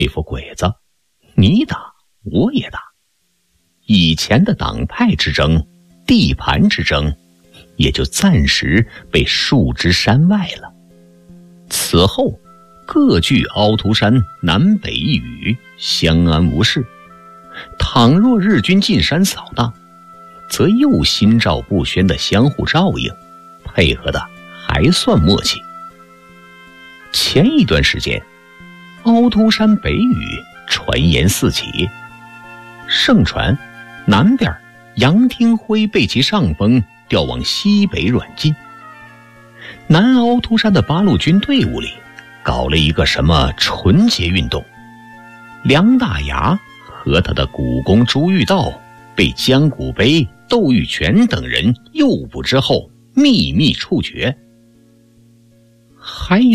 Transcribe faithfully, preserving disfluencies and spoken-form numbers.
那副鬼子，你打我也打。以前的党派之争、地盘之争，也就暂时被束之山外了。此后，各据凹凸山南北一隅，相安无事。倘若日军进山扫荡，则又心照不宣的相互照应，配合的还算默契。前一段时间，凹凸山北隅传言四起，盛传南边杨廷辉被其上风调往西北软禁。南凹凸山的八路军队伍里搞了一个什么纯洁运动，梁大牙和他的股肱朱玉道被江古碑、窦玉泉等人诱捕之后秘密处决。还有